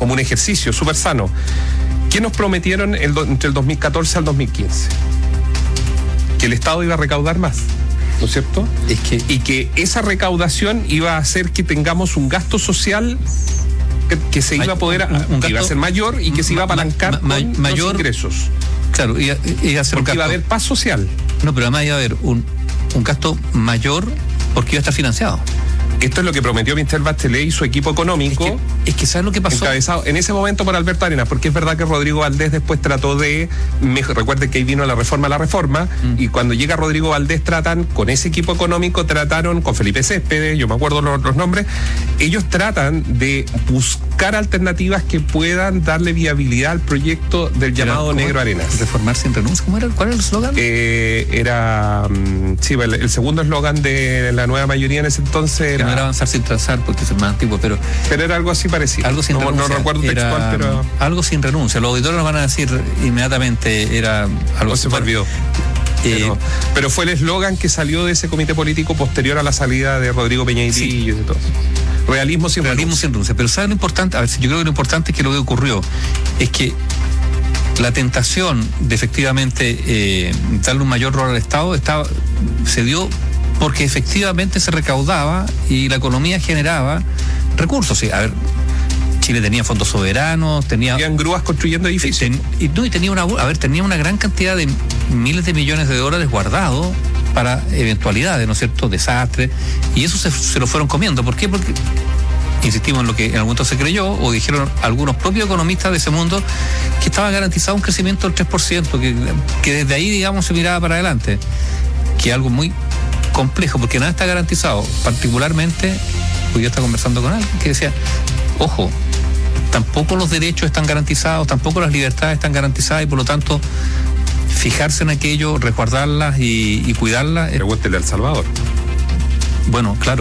como un ejercicio súper sano. ¿Qué nos prometieron entre el 2014 al 2015? Que el Estado iba a recaudar más, ¿no es cierto? Y que esa recaudación iba a hacer que tengamos un gasto social que se iba a poder, que iba a ser mayor y que se iba a apalancar con mayor, los ingresos. Claro, iba a ser porque iba a haber paz social. No, pero además iba a haber un gasto mayor porque iba a estar financiado. Esto es lo que prometió Michelle Bachelet y su equipo económico. Es que ¿sabes lo que pasó? Encabezado en ese momento por Alberto Arenas, porque es verdad que Rodrigo Valdés después trató de... Recuerden que ahí vino la reforma, y cuando llega Rodrigo Valdés con ese equipo económico, trataron con Felipe Céspedes, yo me acuerdo los nombres, ellos tratan de buscar alternativas que puedan darle viabilidad al proyecto del llamado Negro Arenas. ¿Reformar sin renuncia? ¿Cómo era? ¿Cuál era el eslogan? Sí, el segundo eslogan de la nueva mayoría en ese entonces no era avanzar sin transar, porque es más antiguo, pero era algo así parecido. Algo sin renuncia. No recuerdo textual, pero... Algo sin renuncia. Los auditores nos van a decir inmediatamente, era algo... se me olvidó. Pero fue el eslogan que salió de ese comité político posterior a la salida de Rodrigo Peñaitillo y de todo. Realismo sin renuncia. Pero ¿sabes lo importante? A ver, yo creo que lo importante es que lo que ocurrió es que la tentación de efectivamente darle un mayor rol al Estado se dio porque efectivamente se recaudaba y la economía generaba recursos. Sí, a ver, Chile tenía fondos soberanos, tenían grúas construyendo edificios. Tenía una gran cantidad de miles de millones de dólares guardados para eventualidades, ¿no es cierto?, desastres, y eso se lo fueron comiendo. ¿Por qué? Porque insistimos en lo que en algún momento se creyó, o dijeron algunos propios economistas de ese mundo, que estaba garantizado un crecimiento del 3%, que desde ahí, digamos, se miraba para adelante, que es algo muy complejo, porque nada está garantizado. Particularmente, pues yo estaba conversando con alguien que decía, ojo, tampoco los derechos están garantizados, tampoco las libertades están garantizadas, y por lo tanto fijarse en aquello, resguardarlas y cuidarlas. Pregúntele al Salvador. Bueno, claro.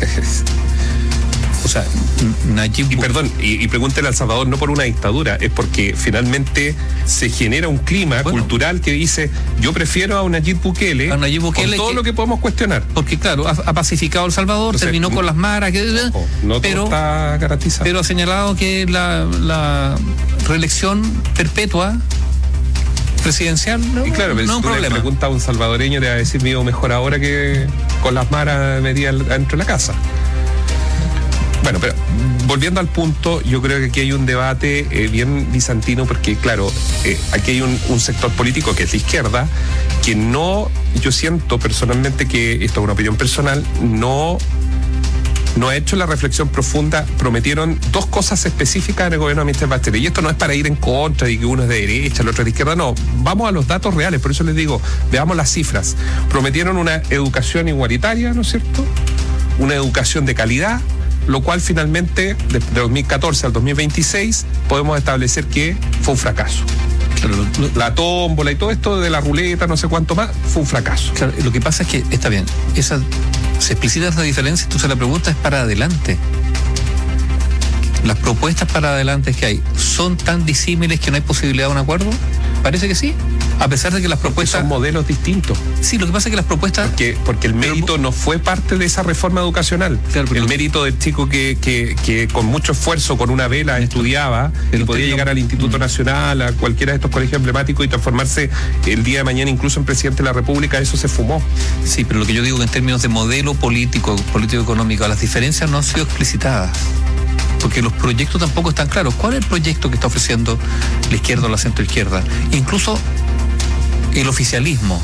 O sea, y pregúntele al Salvador, no por una dictadura, es porque finalmente se genera un clima cultural que dice, yo prefiero a Nayib Bukele con todo lo que podemos cuestionar. Porque claro, ha pacificado El Salvador, entonces, terminó con las maras, pero está garantizado. Pero ha señalado que la reelección perpetua presidencial no es un problema. Le pregunta a un salvadoreño, te va a decir, vivo mejor ahora que con las maras metidas dentro de la casa. Bueno, pero volviendo al punto, yo creo que aquí hay un debate bien bizantino, porque claro, aquí hay un sector político que es la izquierda, que yo siento personalmente que, esto es una opinión personal, no ha hecho la reflexión profunda. Prometieron dos cosas específicas en el gobierno de Michelle Bachelet, y esto no es para ir en contra de que uno es de derecha, el otro es de izquierda, no, vamos a los datos reales. Por eso les digo, veamos las cifras. Prometieron una educación igualitaria, ¿no es cierto?, una educación de calidad, lo cual finalmente, de 2014 al 2026, podemos establecer que fue un fracaso. Claro, la tómbola y todo esto de la ruleta, no sé cuánto más, fue un fracaso. Claro, lo que pasa es que, está bien, se explicita esa diferencia, entonces la pregunta es para adelante. ¿Las propuestas para adelante que hay son tan disímiles que no hay posibilidad de un acuerdo? Parece que sí. A pesar de que las propuestas... Son modelos distintos. Sí, lo que pasa es que las propuestas... Porque el mérito no fue parte de esa reforma educacional. Claro, el mérito del chico que con mucho esfuerzo, con una vela, estudiaba, y podía llegar al Instituto Nacional, a cualquiera de estos colegios emblemáticos, y transformarse el día de mañana incluso en presidente de la República, eso se fumó. Sí, pero lo que yo digo en términos de modelo político-económico, las diferencias no han sido explicitadas, porque los proyectos tampoco están claros. ¿Cuál es el proyecto que está ofreciendo la izquierda o la centroizquierda? Incluso el oficialismo,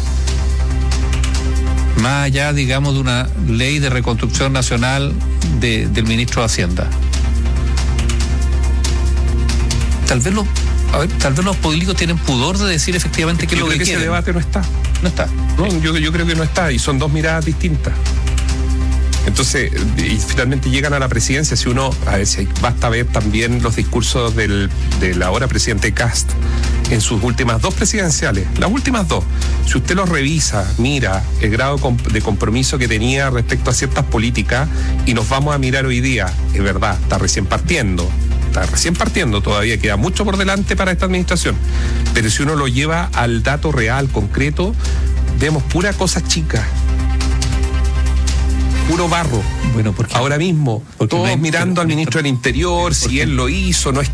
más allá, digamos, de una ley de reconstrucción nacional del ministro de Hacienda. Tal vez los políticos tienen pudor de decir efectivamente qué es lo que quieren. Ese debate no está. No, yo creo que no está, y son dos miradas distintas. Entonces, y finalmente llegan a la presidencia. Si uno, basta ver también los discursos del ahora presidente Kast en sus últimas dos presidenciales, las últimas dos. Si usted los revisa, mira el grado de compromiso que tenía respecto a ciertas políticas, y nos vamos a mirar hoy día, es verdad, está recién partiendo, todavía queda mucho por delante para esta administración, pero si uno lo lleva al dato real, concreto, vemos pura cosa chica, puro barro. Bueno, porque ahora mismo, todos mirando al ministro del Interior, si él lo hizo, no es